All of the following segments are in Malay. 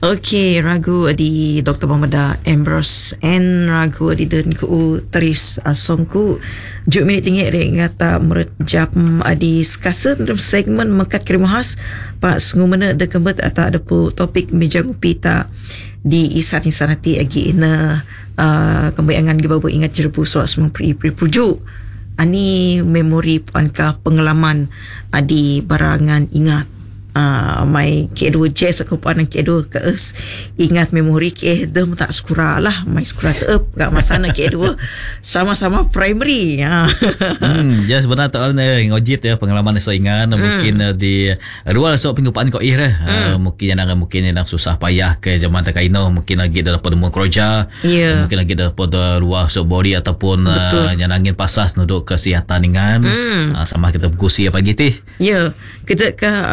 Okey, ragu di Dr. Muhammad Ambrose and ragu di den ku teris asongku juk minit tinggi ngata merejap di skasa dalam segmen mekat kirimahas pak ngumena de kembet ata ada pu topik meja ngopi ta di isan hati agi ina kembayangan gibabu ingat jerbu soal semua puju ani memori pankah pengalaman di barangan ingat mai kedua jazz aku pandang kedua ke ingat memori ke dem tak skura lah mai skura teep gak masana kedua sama-sama primary ya sebenarnya tak ada ngojit ya pengalaman so ingat mungkin di luar so pengupaan kau mungkin yang susah payah ke zaman takaino mungkin lagi dalam pada kerja mungkin lagi dalam pada luar so body ataupun yang angin pasas nuduk kesihatan dengan sama kita berkusi apa gitu kita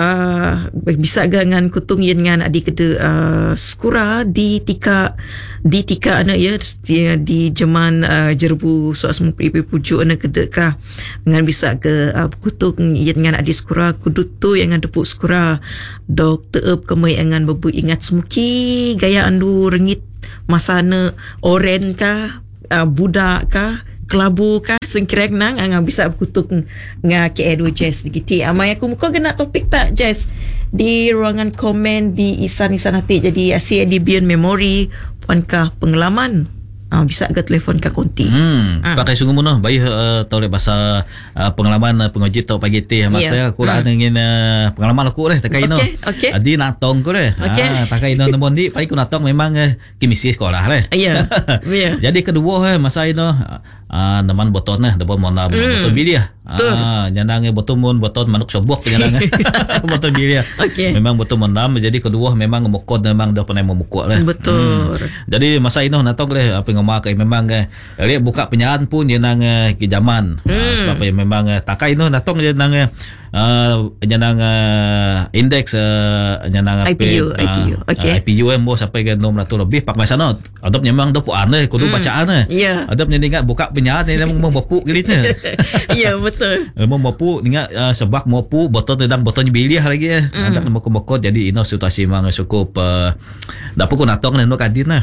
bisa dengan kutung dengan adik keda skura di tika anak ya di zaman jerbu soal semua pujuk anak keda kah dengan bisa ke kutung dengan adik skura kudut tu yang depuk skura dok teep kemai dengan bebu ingat semuki gaya andu rengit masana oren kah budak kah kelabu kah sengkirek nang bisa kutuk nga ke jazz gitu amai aku muka kena topik tak jazz di ruangan komen di isan hati jadi asyik di beyond memory pankah pengalaman bisa ke telefon ke konti pakai sungguh mudah bayi tahu bahasa pengalaman pengojit tau pagi teh masa aku dah ingin pengalaman aku takai no adi natong ko takai no namun di pai ku natong memang kimisi sekolah jadi kedua masa itu naman boton depan mona boton bilia nyanang boton manuk sobok nyanang boton bilia memang boton mondam jadi kedua memang mokod memang dah pernah memukul betul jadi masa itu natong apa ngemakai memang lihat buka penyaran pun nyanang ke zaman sebab memang takai no natong nyanang nyanang indeks nyanang IPU IPU mo sampai ke 600 lebih pak masana adap memang dah puan kudu bacaan adap ingat buka penyarat ni memang bapuk gitu ya betul memang bapuk ingat sebab mopu botol sedang botolnya biliah lagi adap mokok jadi ino situasi memang cukup dapat ku natong nang kadin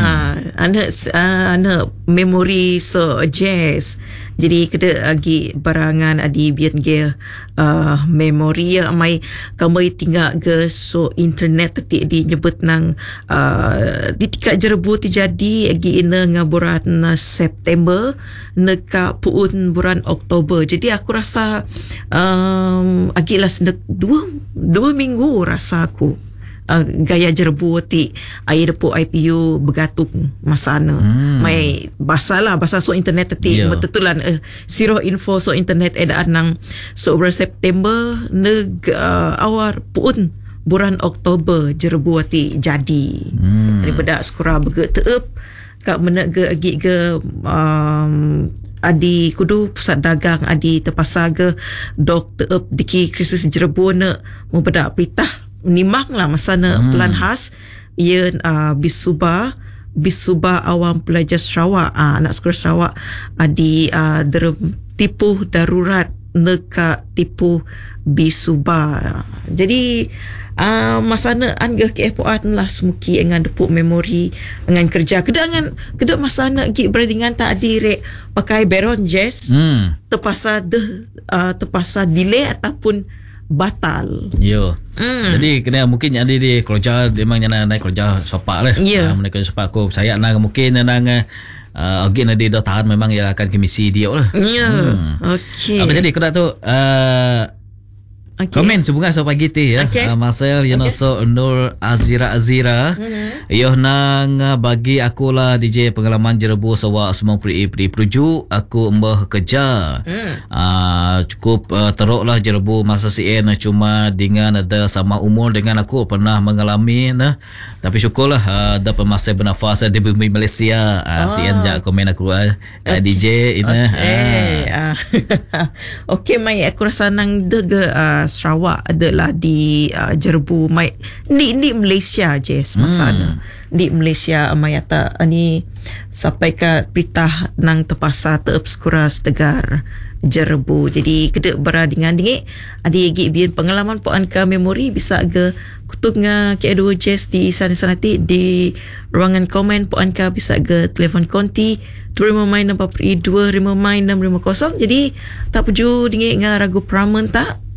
ana memori so jazz jadi keda lagi barangan adi bian ge memori mai kamai tinggal ke so internet tadi di nyebut nang di tika jerbu terjadi agi ina ngaburan September neka puun bulan Oktober jadi aku rasa agi las dua minggu rasa aku gaya jerbu ti air depo IPU bergatung masana mai bahasa so internet tadi betulan siro info so internet edaan nang so September awal puun bulan Oktober jerbu ti jadi daripada skura bege teep kak menege agi ke adi kudu pusat dagang adi terpasar ke dok teep diki krisis jerbu ne membedak peritah nimang lah masana pelan khas ia bisuba awam pelajar Sarawak anak sekolah Sarawak adi tipu darurat neka tipu bisuba jadi masana angga ke epoat lah semuki dengan depuk memori dengan kerja kedang masana gi beradingan tak direk pakai baron jazz terpaksa delay ataupun batal. Jadi kena mungkin yang di kerja memang yang naik kerja sopak lah. Mereka sopak aku saya nak mungkin nang again dia dah tahan memang ia akan kemisi dia lah. Okey. Apa jadi kena tu komen sebunga so pagi ti ya. Marcel Yonoso Nur Azira yo nang bagi aku lah DJ pengalaman jerbu sawa semua pri peruju aku embah kerja cukup teruk lah jerbu masa CN cuma dengan ada sama umur dengan aku pernah mengalami tapi syukurlah dapat masa bernafas di bumi Malaysia CN jak komen aku DJ ini okey mai aku rasa nang dega Sarawak adalah di Jerbu mai ni Malaysia je semasana di Malaysia mai ata ni sampai ke Pritah nang terpasar terobskura setegar Jerbu. Jadi kedek beradingan dingik adi gi bian pengalaman po anka memori bisa ke kutung K2 Jazz di sana ti di ruangan komen po anka bisa ke telefon konti 25 main 42 5 main 650. Jadi tak puju dingik ngah ragu pramen tak